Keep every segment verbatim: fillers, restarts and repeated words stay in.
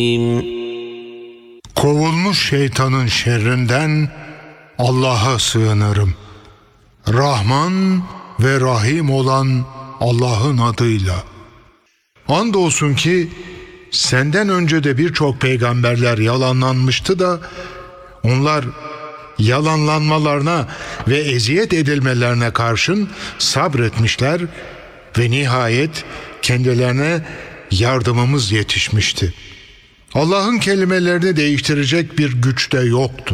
Kovulmuş şeytanın şerrinden Allah'a sığınırım. Rahman ve Rahim olan Allah'ın adıyla. Andolsun ki senden önce de birçok peygamberler yalanlanmıştı da onlar yalanlanmalarına ve eziyet edilmelerine karşın sabretmişler ve nihayet kendilerine yardımımız yetişmişti. Allah'ın kelimelerini değiştirecek bir güç de yoktur.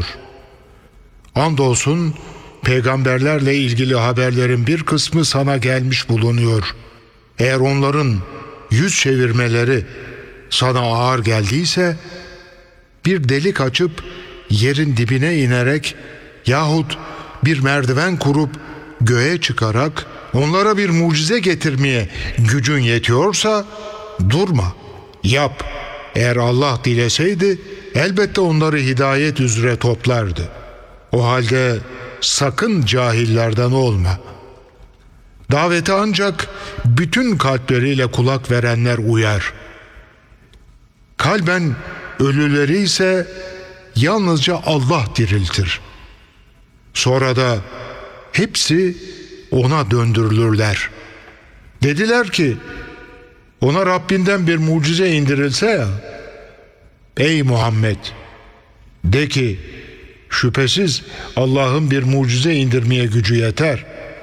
Andolsun peygamberlerle ilgili haberlerin bir kısmı sana gelmiş bulunuyor. Eğer onların yüz çevirmeleri sana ağır geldiyse bir delik açıp yerin dibine inerek yahut bir merdiven kurup göğe çıkarak onlara bir mucize getirmeye gücün yetiyorsa durma, yap. Eğer Allah dileseydi elbette onları hidayet üzere toplardı. O halde sakın cahillerden olma. Davete ancak bütün kalpleriyle kulak verenler uyar. Kalben ölüleri ise yalnızca Allah diriltir. Sonra da hepsi ona döndürülürler. Dediler ki, ona Rabbinden bir mucize indirilse ya. Ey Muhammed! De ki, şüphesiz Allah'ın bir mucize indirmeye gücü yeter.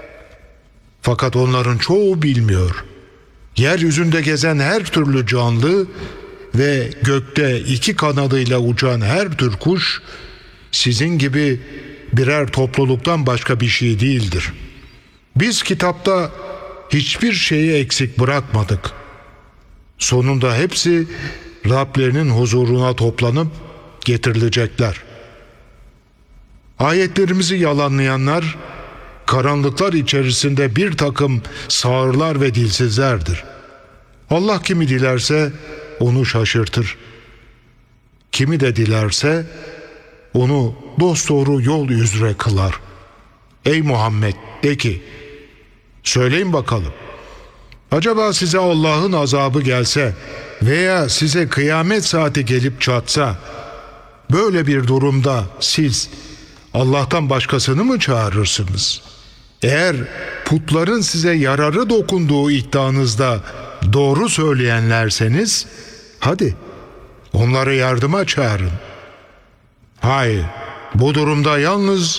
Fakat onların çoğu bilmiyor. Yeryüzünde gezen her türlü canlı ve gökte iki kanadıyla uçan her tür kuş sizin gibi birer topluluktan başka bir şey değildir. Biz kitapta hiçbir şeyi eksik bırakmadık. Sonunda hepsi Rablerinin huzuruna toplanıp getirilecekler. Ayetlerimizi yalanlayanlar karanlıklar içerisinde bir takım sağırlar ve dilsizlerdir. Allah kimi dilerse onu şaşırtır. Kimi de dilerse onu dosdoğru yol üzere kılar. Ey Muhammed, de ki, söyleyin bakalım, acaba size Allah'ın azabı gelse veya size kıyamet saati gelip çatsa, böyle bir durumda siz Allah'tan başkasını mı çağırırsınız? Eğer putların size yararı dokunduğu iddianızda doğru söyleyenlerseniz, hadi onları yardıma çağırın. Hayır, bu durumda yalnız